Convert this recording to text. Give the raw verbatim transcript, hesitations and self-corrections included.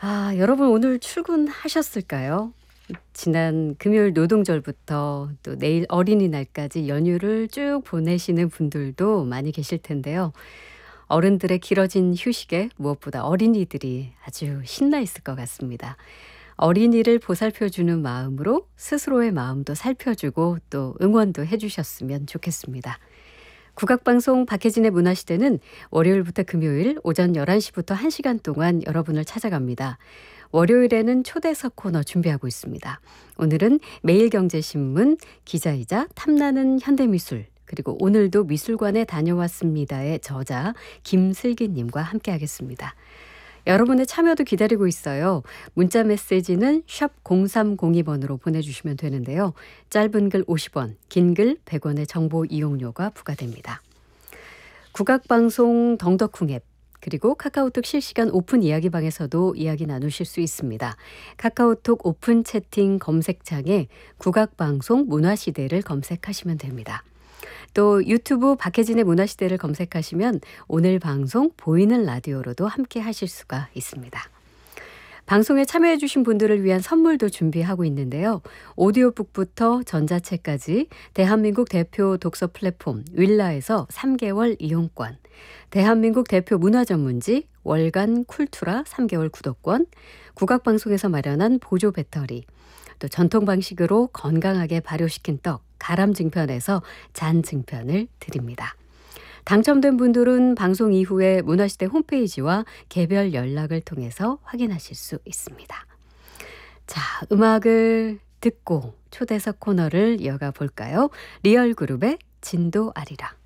아, 여러분 오늘 출근하셨을까요? 지난 금요일 노동절부터 또 내일 어린이날까지 연휴를 쭉 보내시는 분들도 많이 계실 텐데요. 어른들의 길어진 휴식에 무엇보다 어린이들이 아주 신나 있을 것 같습니다. 어린이를 보살펴주는 마음으로 스스로의 마음도 살펴주고 또 응원도 해주셨으면 좋겠습니다. 국악방송 박혜진의 문화시대는 월요일부터 금요일 오전 열한 시부터 한 시간 동안 여러분을 찾아갑니다. 월요일에는 초대석 코너 준비하고 있습니다. 오늘은 매일경제신문 기자이자 탐나는 현대미술 그리고 오늘도 미술관에 다녀왔습니다의 저자 김슬기님과 함께하겠습니다. 여러분의 참여도 기다리고 있어요. 문자 메시지는 샵 공삼공이 번으로 보내주시면 되는데요. 짧은 글 오십 원, 긴 글 백 원의 정보 이용료가 부과됩니다. 국악방송 덩덕쿵 앱 그리고 카카오톡 실시간 오픈 이야기방에서도 이야기 나누실 수 있습니다. 카카오톡 오픈 채팅 검색창에 국악방송 문화시대를 검색하시면 됩니다. 또 유튜브 박혜진의 문화시대를 검색하시면 오늘 방송 보이는 라디오로도 함께 하실 수가 있습니다. 방송에 참여해 주신 분들을 위한 선물도 준비하고 있는데요. 오디오북부터 전자책까지 대한민국 대표 독서 플랫폼 윌라에서 삼 개월 이용권, 대한민국 대표 문화전문지 월간 쿨투라 삼 개월 구독권, 국악방송에서 마련한 보조 배터리, 또 전통 방식으로 건강하게 발효시킨 떡 가람증편에서 잔증편을 드립니다. 당첨된 분들은 방송 이후에 문화시대 홈페이지와 개별 연락을 통해서 확인하실 수 있습니다. 자, 음악을 듣고 초대석 코너를 이어가 볼까요? 리얼그룹의 진도 아리라.